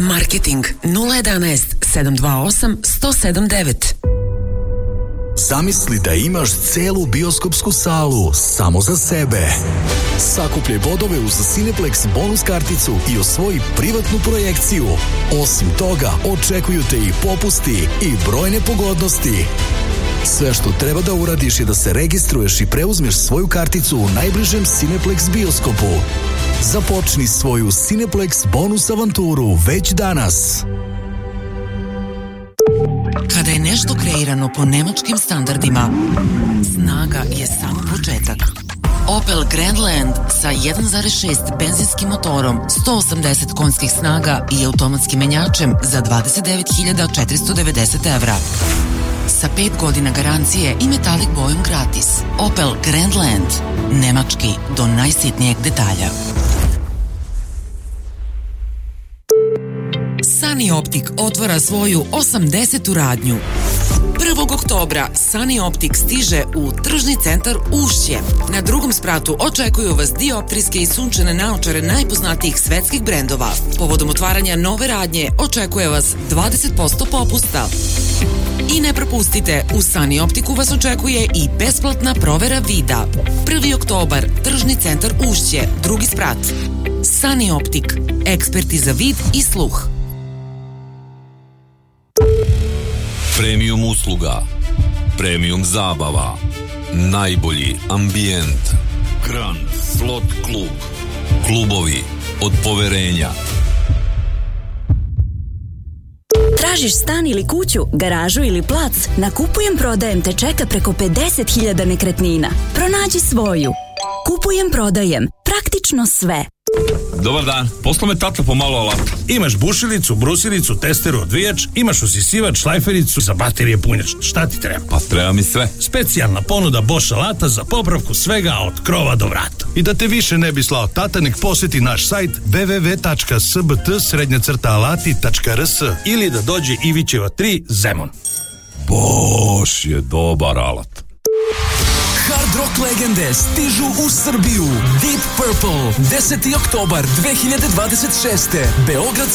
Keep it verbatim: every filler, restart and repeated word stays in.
Marketing nula jedanaest sedam dva osam sto sedam devet. Zamisli da imaš celu bioskopsku salu samo za sebe. Sakupljaj bodove uz Cineplex bonus karticu i osvoji privatnu projekciju. Osim toga, očekuju te i popusti i brojne pogodnosti. Sve što treba da uradiš je da se registruješ i preuzmeš svoju karticu u najbližem Cineplex bioskopu. Započni svoju Cineplex bonus avanturu već danas. Kada je nešto kreirano po nemačkim standardima, snaga je samo početak. Opel Grandland sa jedan zarez šest benzinskim motorom, sto osamdeset konjskih snaga i automatskim menjačem za dvadeset devet hiljada četiristo devedeset evra. Sa pet godina garancije i metalik bojom gratis. Opel Grandland. Nemački do najsitnijeg detalja. Sunny Optik otvara svoju osamdesetu radnju. prvog oktobra Sunny Optik stiže u tržni centar Ušće. Na drugom spratu očekuju vas dioptrijske i sunčane naočare najpoznatijih svetskih brendova. Povodom otvaranja nove radnje očekuje vas dvadeset posto popusta. I ne propustite, u Sunny Optiku vas očekuje i besplatna provera vida. prvi oktobar, tržni centar Ušće, drugi sprat. Sunny Optik, eksperti za vid i sluh. Premium usluga, premium zabava, najbolji ambijent, Grand Slot Klub, klubovi od poverenja. Tražiš stan ili kuću, garažu ili plac? Na Kupujem prodajem te čeka preko pedeset hiljada nekretnina. Pronađi svoju. Kupujem prodajem. Praktično sve. Dobar dan, poslao me tata po malo alata. Imaš bušilicu, brusilicu, testeru, odvijač, imaš usisivač, šlajfericu, za baterije punjač. Šta ti treba? Pa treba mi sve. Specijalna ponuda Bosch alata za popravku svega od krova do vrata. I da te više ne bi slao tata, nek poseti naš sajt w w w tačka s b t srednja crta alati tačka r s ili da dođe Ivićeva tri Zemun. Bosch je dobar alat. Hard rock legende stižu u Srbiju. Deep Purple, deseti oktobar dve hiljade dvadeset šeste. Beograd